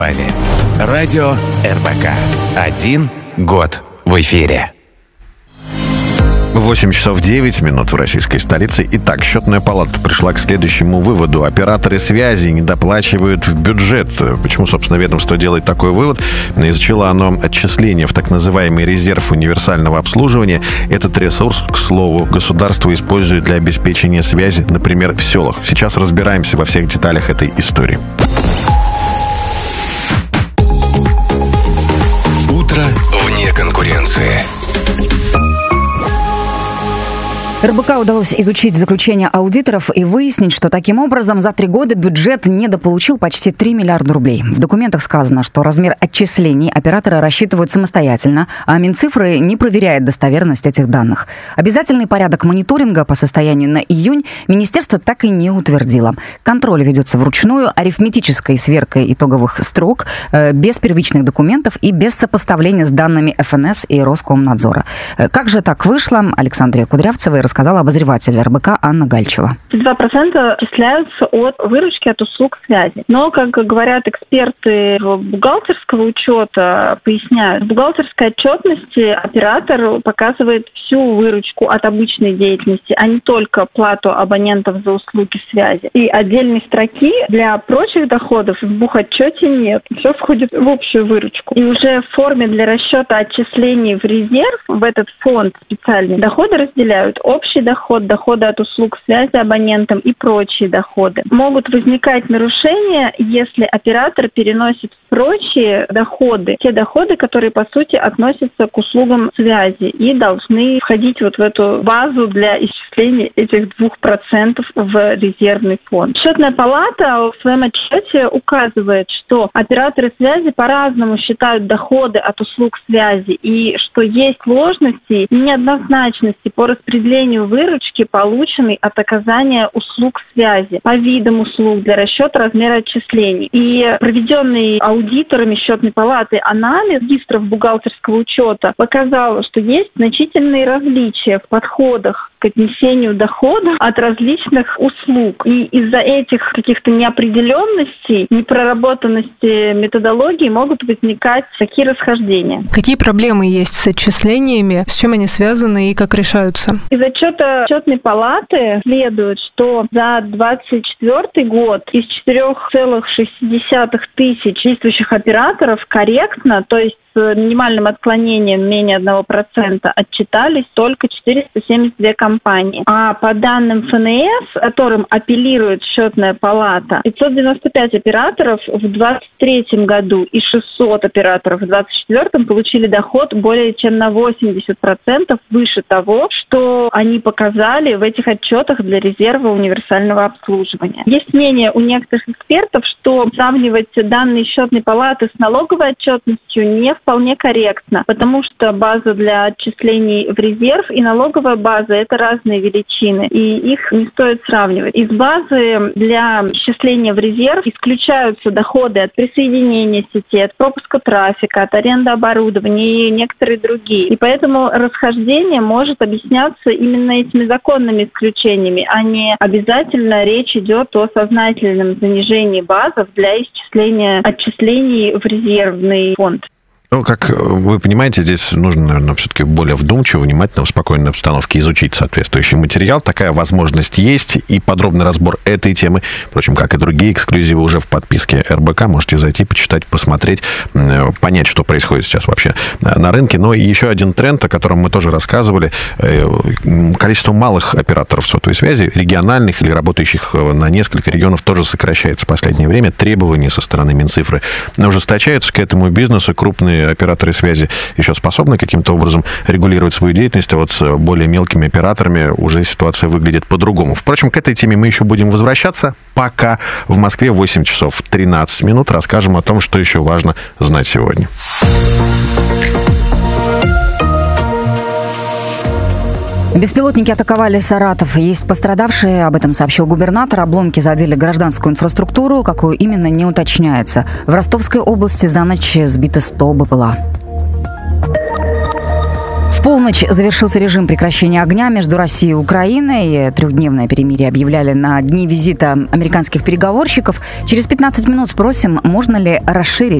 Радио РБК. 1 год в эфире. 8 часов 9 минут в российской столице. Итак, счетная палата пришла к следующему выводу. Операторы связи недоплачивают в бюджет. Почему, собственно, ведомство делает такой вывод? Изучило оно отчисления в так называемый резерв универсального обслуживания. Этот ресурс, к слову, государство использует для обеспечения связи, например, в селах. Сейчас разбираемся во всех деталях этой истории. Утро вне конкуренции. РБК удалось изучить заключение аудиторов и выяснить, что таким образом за 3 года бюджет недополучил почти 3 миллиарда рублей. В документах сказано, что размер отчислений операторы рассчитывают самостоятельно, а Минцифры не проверяет достоверность этих данных. Обязательный порядок мониторинга по состоянию на июнь министерство так и не утвердило. Контроль ведется вручную, арифметической сверкой итоговых строк, без первичных документов и без сопоставления с данными ФНС и Роскомнадзора. Как же так вышло? Александре Кудрявцевой рассказала обозреватель РБК Анна Гальчева. 2% отчисляются от выручки от услуг связи. Но, как говорят эксперты бухгалтерского учета, поясняют, в бухгалтерской отчетности оператор показывает всю выручку от обычной деятельности, а не только плату абонентов за услуги связи. И отдельной строки для прочих доходов в бухотчете нет. Все входит в общую выручку. И уже в форме для расчета отчислений в резерв, в этот фонд специальный, доходы разделяют общий доход, доходы от услуг связи абонентам и прочие доходы. Могут возникать нарушения, если оператор переносит в прочие доходы, те доходы, которые, по сути, относятся к услугам связи и должны входить вот в эту базу для исчисления этих 2% в резервный фонд. Счетная палата в своем отчете указывает, что операторы связи по-разному считают доходы от услуг связи и что есть сложности и неоднозначности по распределению выручки, полученной от оказания услуг связи по видам услуг для расчета размера отчислений. И проведенный аудиторами счетной палаты анализ регистров бухгалтерского учета показал, что есть значительные различия в подходах к отнесению дохода от различных услуг. И из-за этих каких-то неопределенностей, непроработанности методологии могут возникать такие расхождения. Какие проблемы есть с отчислениями, с чем они связаны и как решаются? Из отчета счетной палаты следует, что за 2024 год из 4,6 тысяч действующих операторов корректно, то есть с минимальным отклонением менее 1%, отчитались только 472 компании. А по данным ФНС, которым апеллирует счетная палата, 595 операторов в 2023 году и 600 операторов в 2024 получили доход более чем на 80% выше того, что они показали в этих отчетах для резерва универсального обслуживания. Есть мнение у некоторых экспертов, что сравнивать данные счетной палаты с налоговой отчетностью не вполне корректно, потому что база для отчислений в резерв и налоговая база – это разные величины, и их не стоит сравнивать. Из базы для отчисления в резерв исключаются доходы от присоединения сети, от пропуска трафика, от аренды оборудования и некоторые другие. И поэтому расхождение может объясняться именно этими законными исключениями, а не обязательно речь идет о сознательном занижении базов для исчисления отчислений в резервный фонд. Ну, как вы понимаете, здесь нужно, наверное, все-таки более вдумчиво, внимательно, в спокойной обстановке изучить соответствующий материал. Такая возможность есть, и подробный разбор этой темы, впрочем, как и другие эксклюзивы, уже в подписке РБК. Можете зайти, почитать, посмотреть, понять, что происходит сейчас вообще на рынке. Но и еще один тренд, о котором мы тоже рассказывали, количество малых операторов сотовой связи, региональных или работающих на несколько регионов, тоже сокращается в последнее время. Требования со стороны Минцифры ужесточаются к этому бизнесу. Крупные операторы связи еще способны каким-то образом регулировать свою деятельность, а вот с более мелкими операторами уже ситуация выглядит по-другому. Впрочем, к этой теме мы еще будем возвращаться. Пока в Москве 8 часов 13 минут. Расскажем о том, что еще важно знать сегодня. Беспилотники атаковали Саратов. Есть пострадавшие, об этом сообщил губернатор. Обломки задели гражданскую инфраструктуру, какую именно, не уточняется. В Ростовской области за ночь сбито 100 БПЛА. В полночь завершился режим прекращения огня между Россией и Украиной. Трехдневное перемирие объявляли на дни визита американских переговорщиков. Через 15 минут спросим, можно ли расширить